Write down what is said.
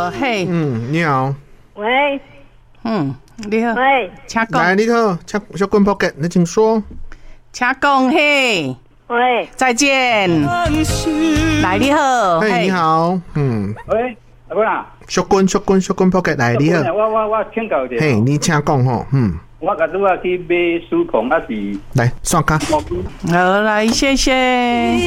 好，嘿， 你好， 喂， 你好， 喂， 请讲， 来，你好，小棍 pocket， 你请说。 请讲，嘿， 喂， 再见。来，你好， 嘿，你好， 喂，阿哥啦， 小棍 pocket， 来，你好， 我请教一下， 嘿，你请讲吼， 我甲拄仔去买书控，还是来，刷卡。 好，来，谢谢。